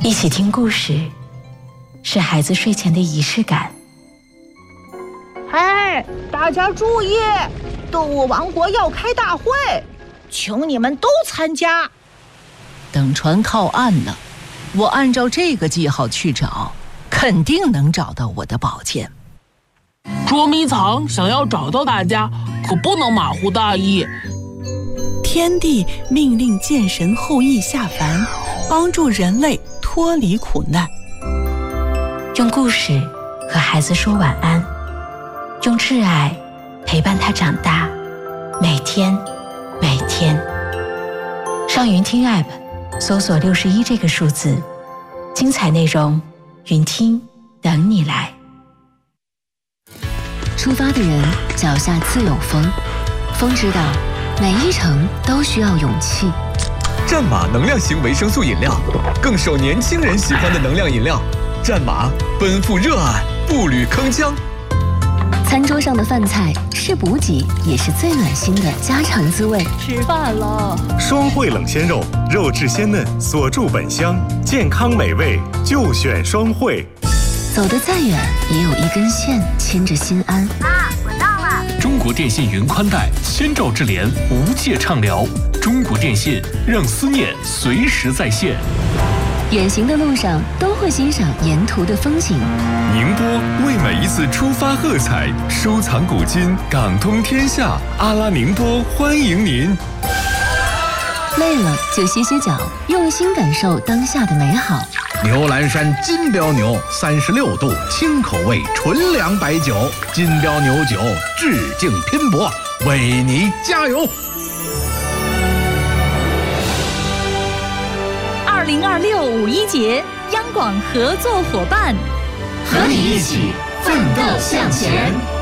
一起听故事，是孩子睡前的仪式感。 嘿，大家注意，动物王国要开大会，请你们都参加。 等船靠岸了，我按照这个记号去找，肯定能找到我的宝剑。 捉迷藏想要找到大家，可不能马虎大意。 天帝命令剑神后羿下凡，帮助人类脱离苦难。 用故事和孩子说晚安，用挚爱陪伴他长大，每天。上云听 App 搜索61这个数字，精彩内容云听等你来。 出发的人脚下自有风，风知道每一程都需要勇气。 战马能量型维生素饮料，更受年轻人喜欢的能量饮料。战马奔赴热爱，步履铿锵。 餐桌上的饭菜是补给，也是最暖心的家常滋味。 吃饭了， 双汇冷鲜肉，肉质鲜嫩，锁住本香，健康美味就选双汇。 走得再远，也有一根线牵着心安。 爸，我到了。 中国电信云宽带，千兆智联，无界畅聊。中国电信让思念随时在线。 远行的路上都会欣赏沿途的风景。 宁波为每一次出发喝彩，收藏古今，港通天下。阿拉宁波欢迎您。 累了就歇歇脚，用心感受当下的美好。 牛栏山金标牛36度清口味纯粮白酒，金标牛酒致敬拼搏，为你加油。 2026五一节，央广合作伙伴， 和你一起奋斗向前。